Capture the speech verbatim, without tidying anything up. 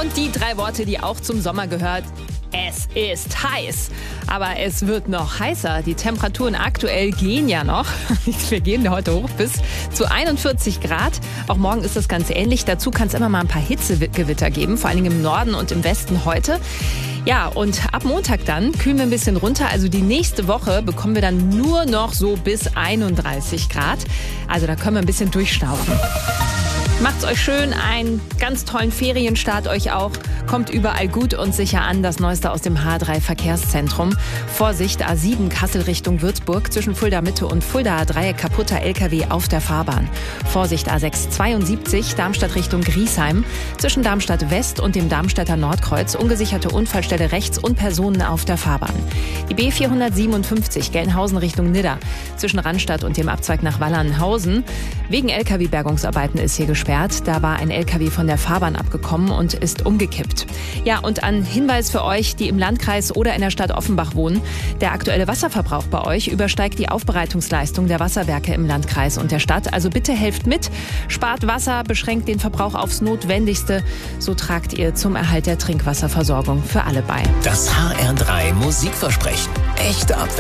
Und die drei Worte, die auch zum Sommer gehört. Es ist heiß, aber es wird noch heißer. Die Temperaturen aktuell gehen ja noch. Wir gehen heute hoch bis zu einundvierzig Grad. Auch morgen ist das ganz ähnlich. Dazu kann es immer mal ein paar Hitzegewitter geben, vor allem im Norden und im Westen heute. Ja, und ab Montag dann kühlen wir ein bisschen runter. Also die nächste Woche bekommen wir dann nur noch so bis einunddreißig Grad. Also da können wir ein bisschen durchschnaufen. Macht's euch schön, einen ganz tollen Ferienstart euch auch. Kommt überall gut und sicher an. Das Neueste aus dem H drei Verkehrszentrum. Vorsicht, A sieben Kassel Richtung Würzburg. Zwischen Fulda Mitte und Fulda Dreieck kaputter L K W auf der Fahrbahn. Vorsicht, A sechs zweiundsiebzig Darmstadt Richtung Griesheim. Zwischen Darmstadt West und dem Darmstädter Nordkreuz. Ungesicherte Unfallstelle rechts und Personen auf der Fahrbahn. Die B vierhundertsiebenundfünfzig Gelnhausen Richtung Nidda. Zwischen Randstadt und dem Abzweig nach Wallernhausen. Wegen L K W-Bergungsarbeiten ist hier gesperrt. Da war ein L K W von der Fahrbahn abgekommen und ist umgekippt. Ja, und ein Hinweis für euch, die im Landkreis oder in der Stadt Offenbach wohnen. Der aktuelle Wasserverbrauch bei euch übersteigt die Aufbereitungsleistung der Wasserwerke im Landkreis und der Stadt. Also bitte helft mit, spart Wasser, beschränkt den Verbrauch aufs Notwendigste. So tragt ihr zum Erhalt der Trinkwasserversorgung für alle bei. Das H R drei Musikversprechen. Echte Abwechslung.